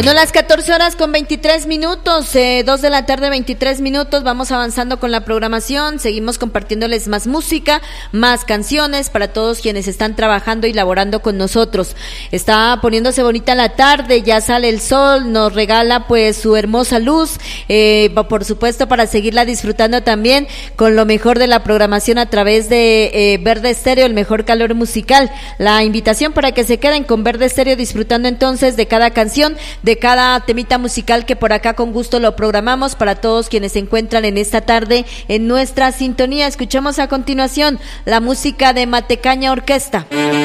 Bueno, las 14 horas con 23 minutos, 2 de la tarde, 23 minutos, vamos avanzando con la programación, seguimos compartiéndoles más música, más canciones para todos quienes están trabajando y laborando con nosotros. Está poniéndose bonita la tarde, ya sale el sol, nos regala pues su hermosa luz, por supuesto para seguirla disfrutando también con lo mejor de la programación a través de Verde Estéreo, el mejor calor musical. La invitación para que se queden con Verde Estéreo disfrutando entonces de cada canción, de cada temita musical que por acá con gusto lo programamos para todos quienes se encuentran en esta tarde en nuestra sintonía. Escuchamos a continuación la música de Matecaña Orquesta.